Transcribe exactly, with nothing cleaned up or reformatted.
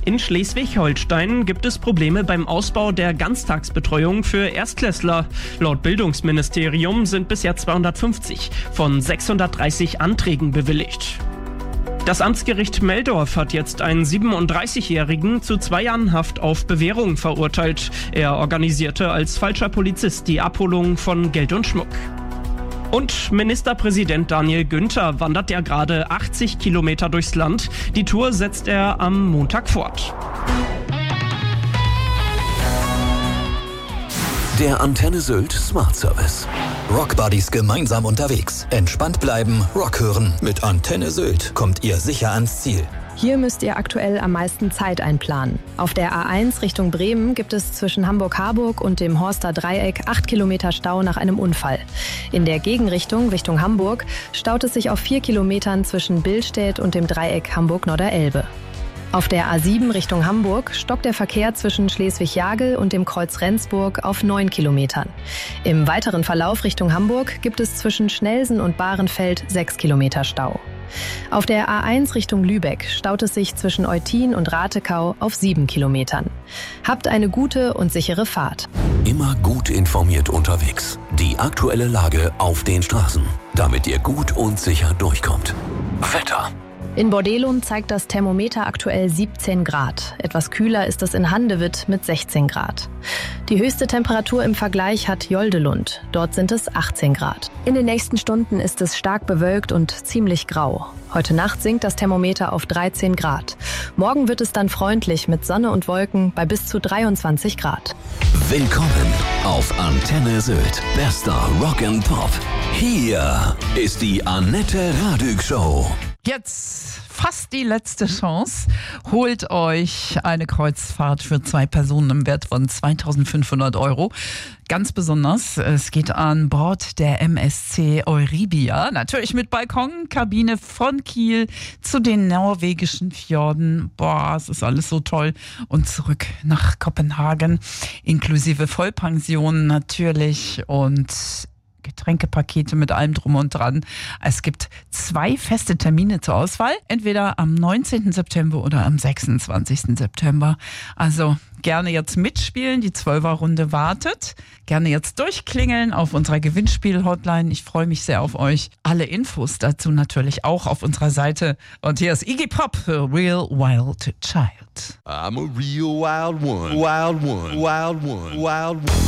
In Schleswig-Holstein gibt es Probleme beim Ausbau der Ganztagsbetreuung für Erstklässler. Laut Bildungsministerium sind bisher zweihundertfünfzig von sechshundertdreißig Anträgen bewilligt. Das Amtsgericht Meldorf hat jetzt einen siebenunddreißigjährigen zu zwei Jahren Haft auf Bewährung verurteilt. Er organisierte als falscher Polizist die Abholung von Geld und Schmuck. Und Ministerpräsident Daniel Günther wandert ja gerade achtzig Kilometer durchs Land. Die Tour setzt er am Montag fort. Der Antenne Sylt Smart Service. Rockbuddies gemeinsam unterwegs. Entspannt bleiben, Rock hören. Mit Antenne Sylt kommt ihr sicher ans Ziel. Hier müsst ihr aktuell am meisten Zeit einplanen. Auf der A eins Richtung Bremen gibt es zwischen Hamburg-Harburg und dem Horster Dreieck acht Kilometer Stau nach einem Unfall. In der Gegenrichtung Richtung Hamburg staut es sich auf vier Kilometern zwischen Billstedt und dem Dreieck Hamburg-Norderelbe. Auf der A sieben Richtung Hamburg stockt der Verkehr zwischen Schleswig-Jagel und dem Kreuz Rendsburg auf neun Kilometern. Im weiteren Verlauf Richtung Hamburg gibt es zwischen Schnelsen und Bahrenfeld sechs Kilometer Stau. Auf der A eins Richtung Lübeck staut es sich zwischen Eutin und Ratekau auf sieben Kilometern. Habt eine gute und sichere Fahrt. Immer gut informiert unterwegs. Die aktuelle Lage auf den Straßen, damit ihr gut und sicher durchkommt. Wetter. In Bordelum zeigt das Thermometer aktuell siebzehn Grad. Etwas kühler ist es in Handewitt mit sechzehn Grad. Die höchste Temperatur im Vergleich hat Joldelund. Dort sind es achtzehn Grad. In den nächsten Stunden ist es stark bewölkt und ziemlich grau. Heute Nacht sinkt das Thermometer auf dreizehn Grad. Morgen wird es dann freundlich mit Sonne und Wolken bei bis zu dreiundzwanzig Grad. Willkommen auf Antenne Sylt. Bester Rock and Pop. Hier ist die Annette Radig Show. Jetzt fast die letzte Chance. Holt euch eine Kreuzfahrt für zwei Personen im Wert von zweitausendfünfhundert Euro. Ganz besonders, es geht an Bord der M S C Euribia. Natürlich mit Balkonkabine von Kiel zu den norwegischen Fjorden. Boah, es ist alles so toll. Und zurück nach Kopenhagen, inklusive Vollpension natürlich und Getränkepakete mit allem drum und dran. Es gibt zwei feste Termine zur Auswahl, entweder am neunzehnten September oder am sechsundzwanzigsten September. Also gerne jetzt mitspielen, die Zwölfer-Runde wartet. Gerne jetzt durchklingeln auf unserer Gewinnspiel-Hotline. Ich freue mich sehr auf euch. Alle Infos dazu natürlich auch auf unserer Seite. Und hier ist Iggy Pop für Real Wild Child. I'm a real wild one, wild one, wild one, wild one.